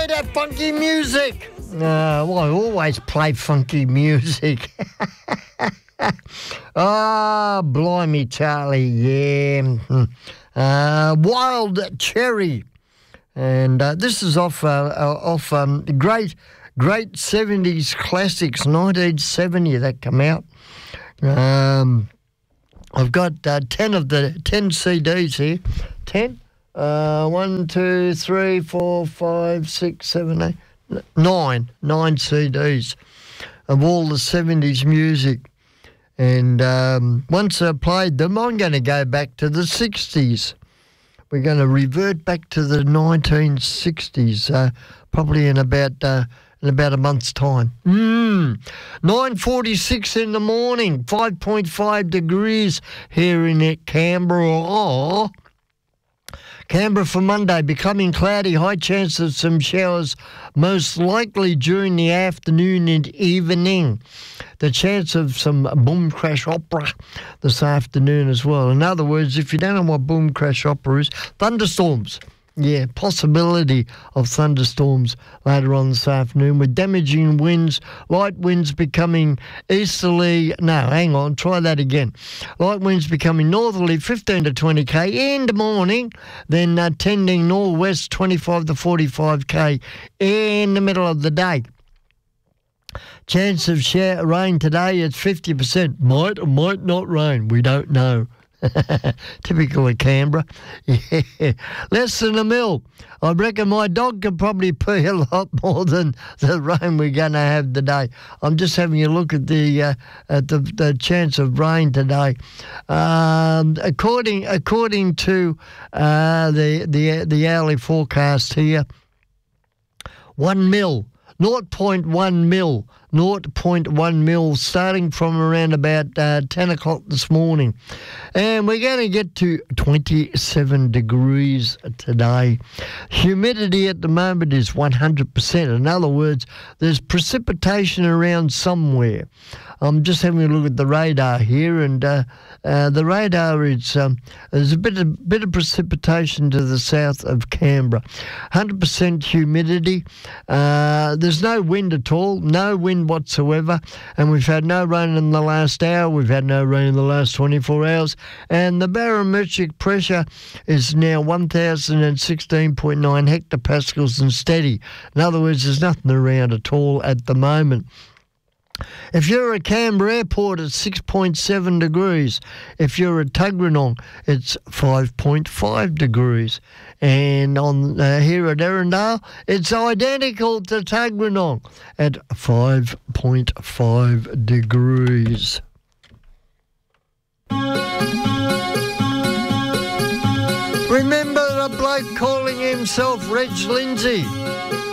play that funky music. Well, I always play funky music. Oh, blimey, Charlie, yeah. Wild Cherry. And this is off great 70s classics, 1970 that come out. I've got 10 of the 10 CDs here. 10? 1, 2, 3, 4, 5, 6, 7, 8, 9 CDs of all the 70s music. And once I played them, I'm going to go back to the 60s. We're going to revert back to the 1960s, probably in about a month's time. 9:46 in the morning, 5.5 degrees here in Canberra. Canberra for Monday, becoming cloudy, high chance of some showers, most likely during the afternoon and evening. The chance of some boom crash opera this afternoon as well. In other words, if you don't know what boom crash opera is, thunderstorms. Yeah, possibility of thunderstorms later on this afternoon with damaging winds, light winds becoming easterly. No, hang on, try that again. Light winds becoming northerly 15 to 20 k in the morning, then tending northwest 25 to 45 k in the middle of the day. Chance of rain today is 50%. Might or might not rain. We don't know. Typical of Canberra. Yeah. Less than a mil. I reckon my dog could probably pee a lot more than the rain we're going to have today. I'm just having a look at the chance of rain today. According to the hourly forecast here, 1 mil. 0.1 mil, 0.1 mil, starting from around about 10 o'clock this morning. And we're going to get to 27 degrees today. Humidity at the moment is 100%. In other words, there's precipitation around somewhere. I'm just having a look at the radar here, and the radar is there's a bit of precipitation to the south of Canberra. 100% humidity. There's no wind at all, no wind whatsoever, and we've had no rain in the last hour. We've had no rain in the last 24 hours, and the barometric pressure is now 1,016.9 hectopascals and steady. In other words, there's nothing around at all at the moment. If you're at Canberra Airport, it's 6.7 degrees. If you're at Tuggeranong, it's 5.5 degrees. And on here at Erindale, it's identical to Tuggeranong at 5.5 degrees. Remember the bloke calling himself Reg Lindsay?